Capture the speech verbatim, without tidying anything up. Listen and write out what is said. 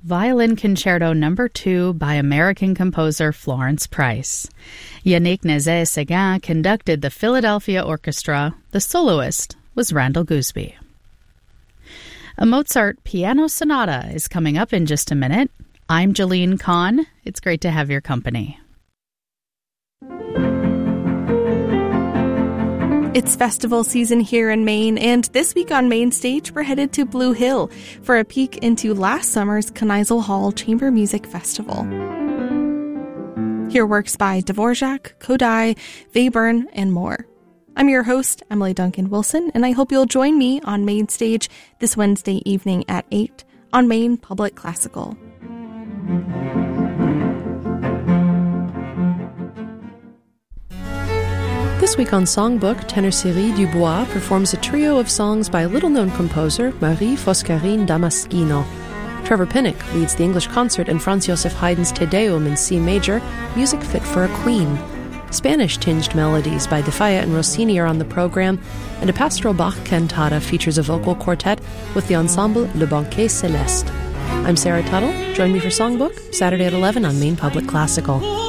Violin Concerto Number two by American composer Florence Price. Yannick Nézet-Séguin conducted the Philadelphia Orchestra. The soloist was Randall Gooseby. A Mozart piano sonata is coming up in just a minute. I'm Jolene Kahn. It's great to have your company. It's festival season here in Maine, and this week on Main Stage, we're headed to Blue Hill for a peek into last summer's Kneisel Hall Chamber Music Festival. Hear works by Dvorak, Kodály, Webern, and more. I'm your host, Emily Duncan Wilson, and I hope you'll join me on Main Stage this Wednesday evening at eight on Maine Public Classical. This week on Songbook, tenor Cyril Dubois performs a trio of songs by little-known composer Marie Foscarine Damaschino. Trevor Pinnock leads the English concert in Franz Joseph Haydn's Te Deum in C major, music fit for a queen. Spanish-tinged melodies by De Falla and Rossini are on the program, and a pastoral Bach cantata features a vocal quartet with the ensemble Le Banquet Céleste. I'm Sarah Tuttle. Join me for Songbook, Saturday at eleven on Maine Public Classical.